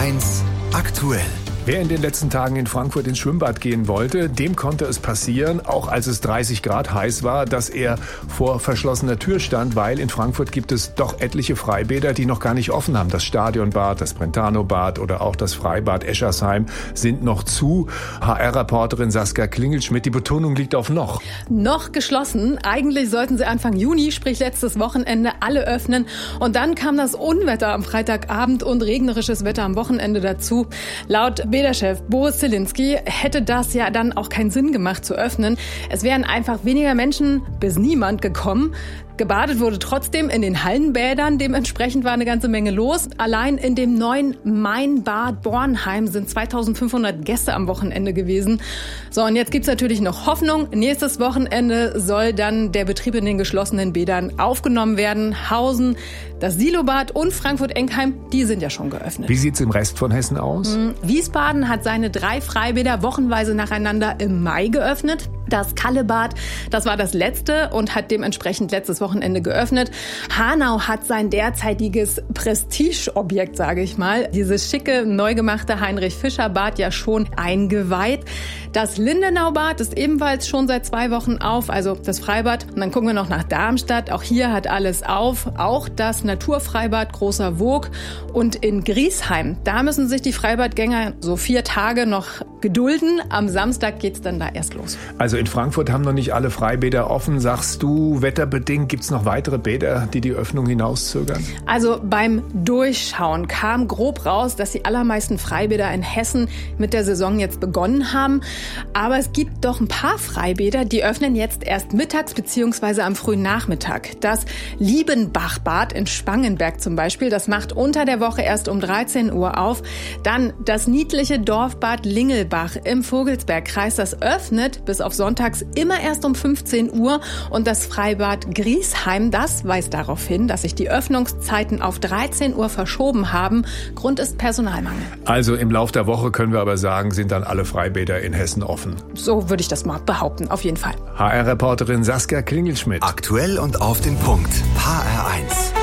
HR1 aktuell. Wer in den letzten Tagen in Frankfurt ins Schwimmbad gehen wollte, dem konnte es passieren, auch als es 30 Grad heiß war, dass er vor verschlossener Tür stand, weil in Frankfurt gibt es doch etliche Freibäder, die noch gar nicht offen haben. Das Stadionbad, das Brentano-Bad oder auch das Freibad Eschersheim sind noch zu. HR-Reporterin Saskia Klingelschmidt, die Betonung liegt auf noch. Noch geschlossen. Eigentlich sollten sie Anfang Juni, sprich letztes Wochenende, alle öffnen. Und dann kam das Unwetter am Freitagabend und regnerisches Wetter am Wochenende dazu. Laut Bäderchef Boris Zielinski hätte das ja dann auch keinen Sinn gemacht zu öffnen. Es wären einfach weniger Menschen bis niemand gekommen. Gebadet wurde trotzdem in den Hallenbädern. Dementsprechend war eine ganze Menge los. Allein in dem neuen Mainbad Bornheim sind 2500 Gäste am Wochenende gewesen. So, und jetzt gibt's natürlich noch Hoffnung. Nächstes Wochenende soll dann der Betrieb in den geschlossenen Bädern aufgenommen werden. Hausen, das Silobad und Frankfurt-Enkheim, die sind ja schon geöffnet. Wie sieht's im Rest von Hessen aus? Wiesbaden hat seine 3 Freibäder wochenweise nacheinander im Mai geöffnet. Das Kallebad, das war das letzte und hat dementsprechend letztes Wochenende geöffnet. Hanau hat sein derzeitiges Prestigeobjekt, sage ich mal, dieses schicke, neu gemachte Heinrich-Fischer-Bad ja schon eingeweiht. Das Lindenaubad ist ebenfalls schon seit 2 Wochen auf, also das Freibad. Und dann gucken wir noch nach Darmstadt. Auch hier hat alles auf. Auch das Naturfreibad Großer Woog. Und in Griesheim, da müssen sich die Freibadgänger so 4 Tage noch gedulden. Am Samstag geht's dann da erst los. Also in Frankfurt haben noch nicht alle Freibäder offen. Sagst du, wetterbedingt gibt's noch weitere Bäder, die die Öffnung hinauszögern? Also beim Durchschauen kam grob raus, dass die allermeisten Freibäder in Hessen mit der Saison jetzt begonnen haben. Aber es gibt doch ein paar Freibäder, die öffnen jetzt erst mittags bzw. am frühen Nachmittag. Das Liebenbachbad in Spangenberg zum Beispiel, das macht unter der Woche erst um 13 Uhr auf. Dann das niedliche Dorfbad Lingelbach im Vogelsbergkreis, das öffnet bis auf sonntags immer erst um 15 Uhr. Und das Freibad Griesheim, das weist darauf hin, dass sich die Öffnungszeiten auf 13 Uhr verschoben haben. Grund ist Personalmangel. Also im Lauf der Woche können wir aber sagen, sind dann alle Freibäder in Hessen offen. So würde ich das mal behaupten, auf jeden Fall. HR-Reporterin Saskia Klingelschmidt. Aktuell und auf den Punkt. HR1.